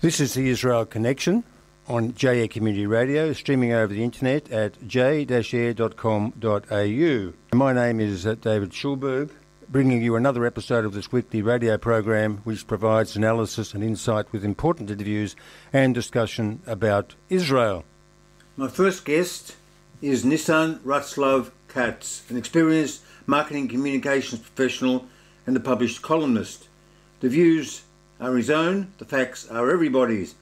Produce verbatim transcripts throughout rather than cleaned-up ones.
This is the Israel Connection on J Air Community Radio, streaming over the internet at j dash air dot com dot a u. My name is uh, David Schulberg, bringing you another episode of this weekly radio program which provides analysis and insight with important interviews and discussion about Israel. My first guest is Nissan Ratzlav Katz, an experienced marketing communications professional and a published columnist. The views are his own, the facts are everybody's.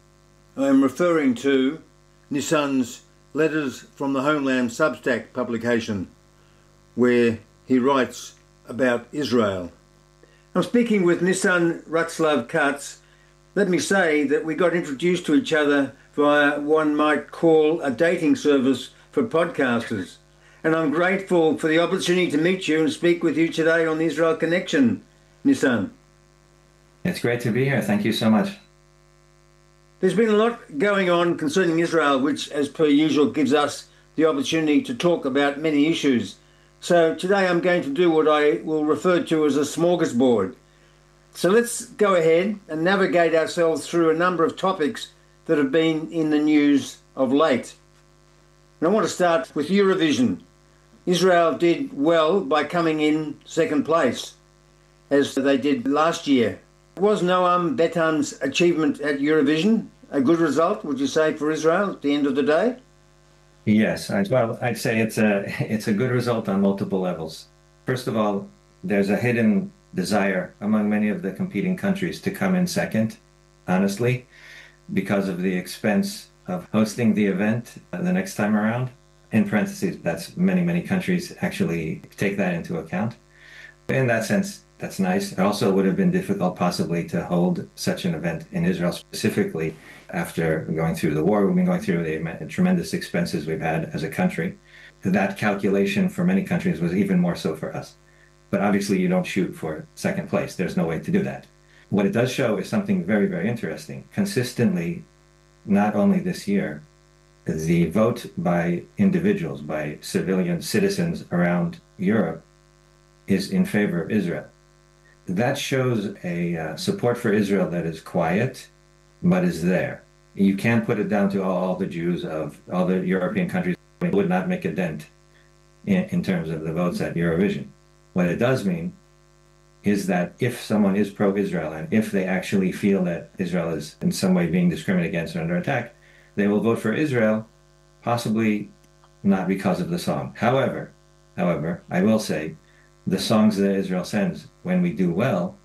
I am referring to Nissan's Letters from the Homeland Substack publication, where he writes about Israel. I'm speaking with Nissan Ratzlav Katz. Let me say that we got introduced to each other via one might call a dating service for podcasters. And I'm grateful for the opportunity to meet you and speak with you today on the Israel Connection, Nissan. It's great to be here. Thank you so much. There's been a lot going on concerning Israel, which, as per usual, gives us the opportunity to talk about many issues. So today I'm going to do what I will refer to as a smorgasbord. So let's go ahead and navigate ourselves through a number of topics that have been in the news of late. And I want to start with Eurovision. Israel did well by coming in second place, as they did last year. Was Noam Betan's achievement at Eurovision a good result, would you say, for Israel at the end of the day? Yes, I, well, I'd say it's a it's a good result on multiple levels. First of all, there's a hidden desire among many of the competing countries to come in second, honestly, because of the expense of hosting the event the next time around. In parentheses, that's many, many countries actually take that into account. In that sense, that's nice. It also would have been difficult possibly to hold such an event in Israel, specifically after going through the war. We've been going through the tremendous expenses we've had as a country. That calculation for many countries was even more so for us. But obviously you don't shoot for second place. There's no way to do that. What it does show is something very, very interesting. Consistently, not only this year, the vote by individuals, by civilian citizens around Europe, is in favor of Israel. That shows a uh, support for Israel that is quiet, but is there. You can't put it down to all, all the Jews of all the European countries. It would not make a dent in, in terms of the votes at Eurovision. What it does mean is that if someone is pro-Israel and if they actually feel that Israel is in some way being discriminated against or under attack, they will vote for Israel, possibly not because of the song. However, however, I will say, the songs that Israel sends when we do well